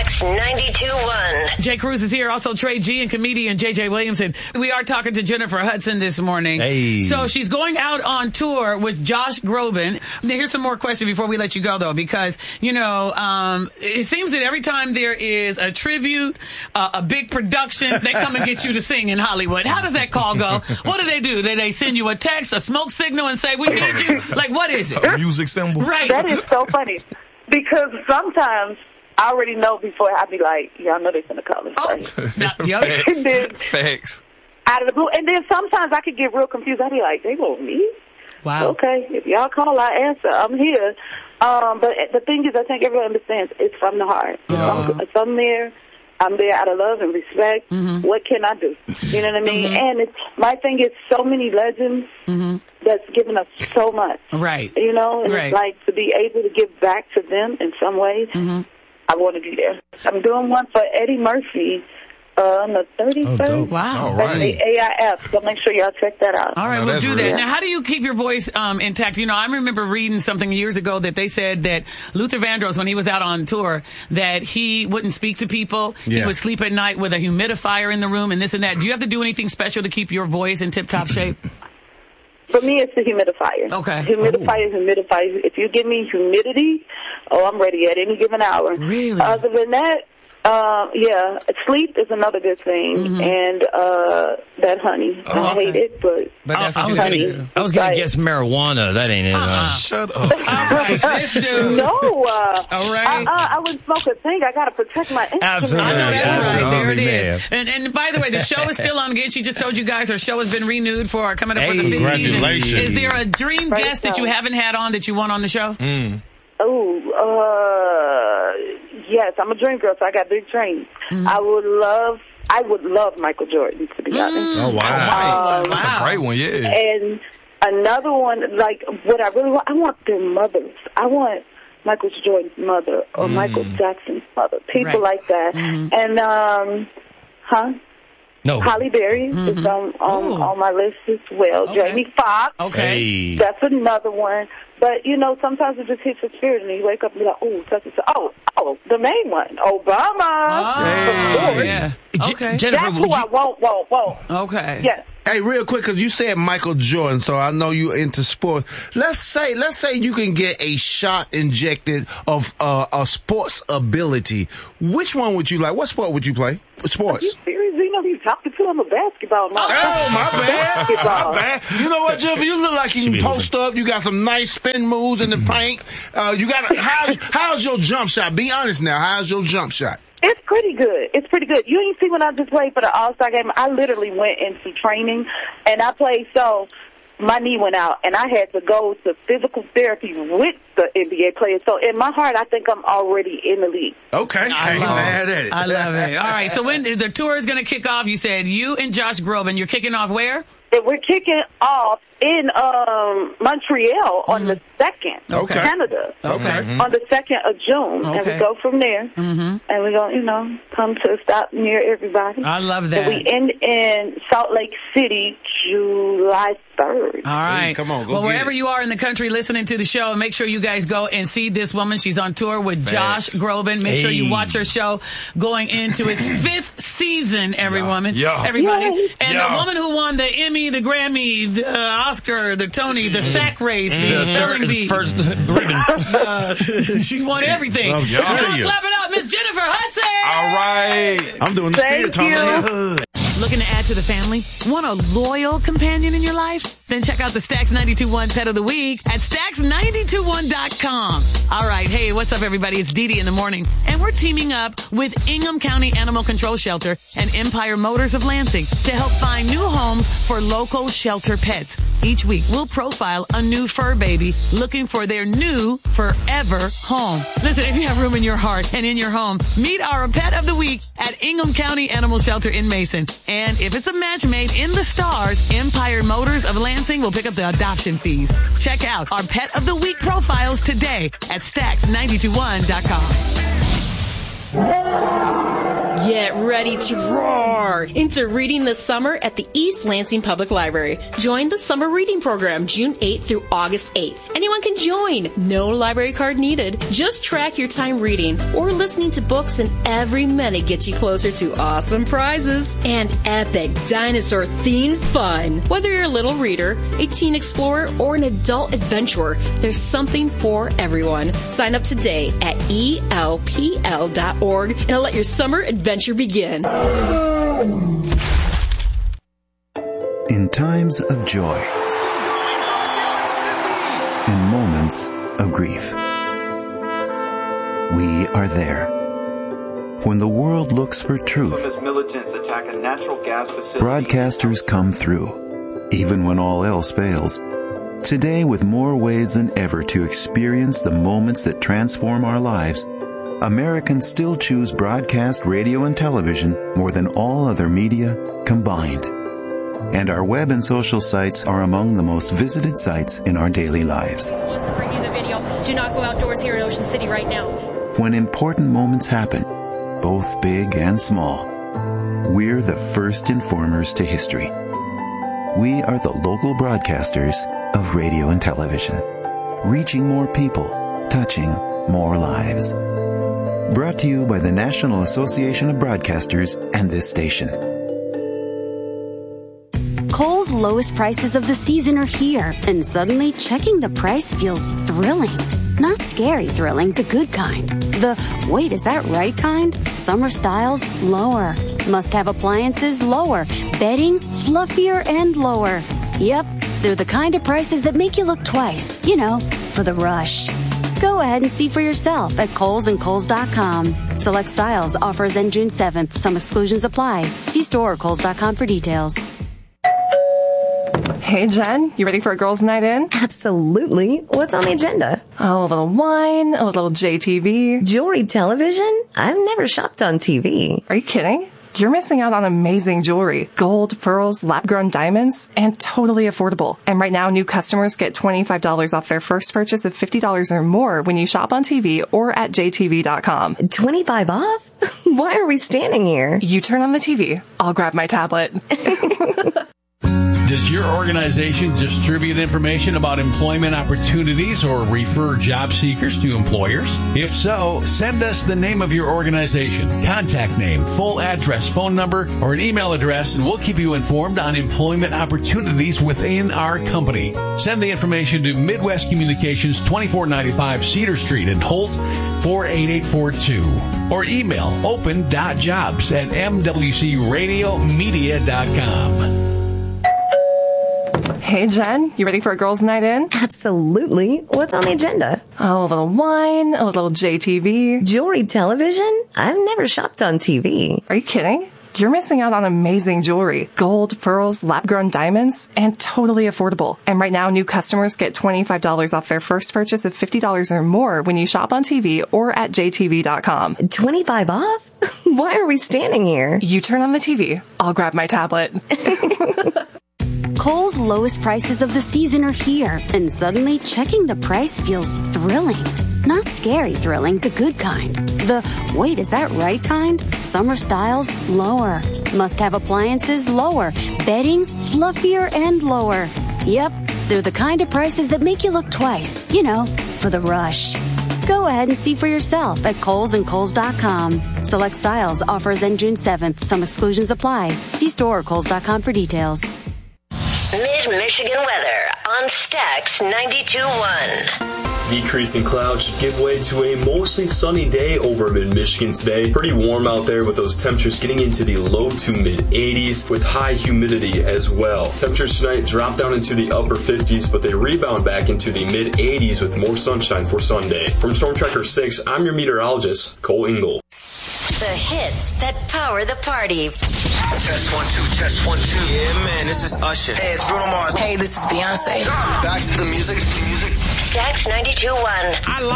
Stacks 92.1. Jay Cruz is here. Also, Trey G and comedian J.J. Williamson. We are talking to Jennifer Hudson this morning. Hey. So she's going out on tour with Josh Groban. Here's some more questions before we let you go, though, because, it seems that every time there is a tribute, a big production, they come and get you to sing in Hollywood. How does that call go? What do? Do they send you a text, a smoke signal, and say, we need you? Like, what is it? A music symbol. Right. That is so funny. Because sometimes I already know before I be like, y'all know they're going to call us. Right? Facts. Then, Facts. out of the blue. And then sometimes I could get real confused. I'd be like, they want me? Wow. Okay, if y'all call, I answer. I'm here. But the thing is, I think everyone understands it's from the heart. If I'm there out of love and respect. Mm-hmm. What can I do? You know what I mean? Mm-hmm. And my thing is so many legends that's given us so much. Right. You know? And it's like to be able to give back to them in some ways. Mm-hmm. I want to be there. I'm doing one for Eddie Murphy on the 31st. Oh, wow. All right. At the AIF, so make sure y'all check that out. All right, No, we'll that's do that. real. Now, how do you keep your voice intact? I remember reading something years ago that they said that Luther Vandross, when he was out on tour, that he wouldn't speak to people. Yeah. He would sleep at night with a humidifier in the room and this and that. Do you have to do anything special to keep your voice in tip-top shape? For me, it's the humidifier. Okay. Humidifier. If you give me humidity, I'm ready at any given hour. Really? Other than that, sleep is another good thing, and that honey. I hate it, but that's I was going to guess marijuana. That ain't it. Shut up. All right, this dude. No. All right. I wouldn't smoke a thing. I got to protect my instrument. Absolutely. I know that's right. There it is. Man. And by the way, the show is still on again. She just told you guys her show has been renewed for coming up for the 5th season. Congratulations. Is there a dream guest that you haven't had on that you want on the show? Yes, I'm a dream girl, so I got big dreams. I would love Michael Jordan, to be honest. Oh, wow. That's Wow. a great one, yeah. And another one, like, what I really want, I want their mothers. I want Michael Jordan's mother or Michael Jackson's mother, people like that. And, No. Halle Berry is on my list as well. Okay. Jamie Foxx. Okay. Hey. That's another one. But, sometimes it just hits your spirit and you wake up and be like, oh, the main one, Obama. Oh, yeah. Jennifer, That's who I won't. Okay. Yes. Hey, real quick, because you said Michael Jordan, so I know you're into sports. Let's say you can get a shot injected of a sports ability. Which one would you like? What sport would you play? Sports. You serious? You talking to him a basketball. Oh, my bad. Basketball. My bad. You know what, Jennifer? You look like you can post up. You got some nice spin moves in the paint. How's your jump shot? Be honest now. How's your jump shot? It's pretty good. You ain't see when I just played for the All-Star game. I literally went into training, and I played so my knee went out, and I had to go to physical therapy with the NBA players. So in my heart, I think I'm already in the league. Okay. I love it. All right, so when the tour is going to kick off, you said you and Josh Groban, you're kicking off where? We're kicking off in Montreal on the 2nd, Canada. Okay. On the 2nd of June. And we go from there. And we're going to, come to a stop near everybody. I love that. And we end in Salt Lake City, July 3rd. All right. Hey, come on, go well, get wherever it. you are in the country listening to the show, make sure you guys go and see this woman. She's on tour with Josh Groban. Make sure you watch her show going into its 5th season, everybody. And the woman who won the Emmy, the Grammy, the Oscar, the Tony, the sack race, the spelling bee. First ribbon. She's won everything. Love you. Come on, clap it up, Miss Jennifer Hudson. All right. I'm doing the spirit Thank tone. Looking to add to the family? Want a loyal companion in your life? Then check out the Stacks 92.1 Pet of the Week at Stacks921.com. All right. Hey, what's up, everybody? It's Dee Dee in the morning. And we're teaming up with Ingham County Animal Control Shelter and Empire Motors of Lansing to help find new homes for local shelter pets. Each week, we'll profile a new fur baby looking for their new forever home. Listen, if you have room in your heart and in your home, meet our Pet of the Week at Ingham County Animal Shelter in Mason. And if it's a match made in the stars, Empire Motors of Lansing will pick up the adoption fees. Check out our Pet of the Week profiles today at Stacks921.com. Get ready to roar into reading this summer at the East Lansing Public Library. Join the summer reading program June 8th through August 8th. Anyone can join. No library card needed. Just track your time reading or listening to books, and every minute gets you closer to awesome prizes and epic dinosaur-themed fun. Whether you're a little reader, a teen explorer, or an adult adventurer, there's something for everyone. Sign up today at elpl.org and let your summer adventure begin. In times of joy, in moments of grief, we are there. When the world looks for truth, broadcasters come through, even when all else fails. Today, with more ways than ever to experience the moments that transform our lives, Americans still choose broadcast radio and television more than all other media combined. And our web and social sites are among the most visited sites in our daily lives. Wants to bring you the video. Do not go outdoors here in Ocean City right now. When important moments happen, both big and small, we're the first informers to history. We are the local broadcasters of radio and television, reaching more people, touching more lives. Brought to you by the National Association of Broadcasters and this station. Kohl's lowest prices of the season are here, and suddenly checking the price feels thrilling. Not scary thrilling, the good kind. The, wait, is that right kind? Summer styles, lower. Must-have appliances, lower. Bedding, fluffier and lower. Yep, they're the kind of prices that make you look twice. You know, for the rush. Go ahead and see for yourself at Kohl's and Kohls.com. Select styles, offers end June 7th. Some exclusions apply. See store or Kohls.com for details. Hey, Jen, you ready for a girls' night in? Absolutely. What's on the agenda? Oh, a little wine, a little JTV. Jewelry television? I've never shopped on TV. Are you kidding? You're missing out on amazing jewelry. Gold, pearls, lab-grown diamonds, and totally affordable. And right now, new customers get $25 off their first purchase of $50 or more when you shop on TV or at jtv.com. 25 off? Why are we standing here? You turn on the TV. I'll grab my tablet. Does your organization distribute information about employment opportunities or refer job seekers to employers? If so, send us the name of your organization, contact name, full address, phone number, or an email address, and we'll keep you informed on employment opportunities within our company. Send the information to Midwest Communications, 2495 Cedar Street in Holt, 48842. Or email open.jobs@mwcradiomedia.com. Hey, Jen, you ready for a girls' night in? Absolutely. What's on the agenda? Oh, a little wine, a little JTV. Jewelry television? I've never shopped on TV. Are you kidding? You're missing out on amazing jewelry. Gold, pearls, lab-grown diamonds, and totally affordable. And right now, new customers get $25 off their first purchase of $50 or more when you shop on TV or at jtv.com. 25 off? Why are we standing here? You turn on the TV. I'll grab my tablet. Kohl's lowest prices of the season are here, and suddenly checking the price feels thrilling. Not scary thrilling, the good kind. The, wait, is that right kind? Summer styles, lower. Must-have appliances, lower. Bedding, fluffier and lower. Yep, they're the kind of prices that make you look twice. You know, for the rush. Go ahead and see for yourself at Kohl's and Kohls.com. Select styles, offers end June 7th. Some exclusions apply. See store or Kohls.com for details. Mid-Michigan weather on Stax 92.1. Decreasing clouds should give way to a mostly sunny day over mid-Michigan today. Pretty warm out there with those temperatures getting into the low to mid-80s with high humidity as well. Temperatures tonight drop down into the upper 50s, but they rebound back into the mid-80s with more sunshine for Sunday. From Storm Tracker 6, I'm your meteorologist, Cole Ingle. The hits that power the party. Test 1 2, test 1 2. Yeah, man, this is Usher. Hey, it's Bruno Mars. Hey, this is Beyonce. Back to the music. Stax 92.1.